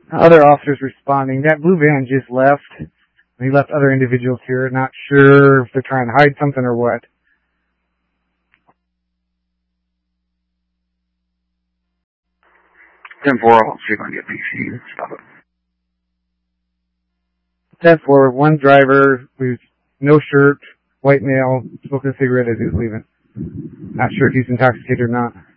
Other officers responding. That blue van just left. He left other individuals here. Not sure if they're trying to hide something or what. 10-4, I'll see if I can get PC. Stop it. 10-4, one driver with no shirt, white male, smoking a cigarette as he was leaving. Not sure if he's intoxicated or not.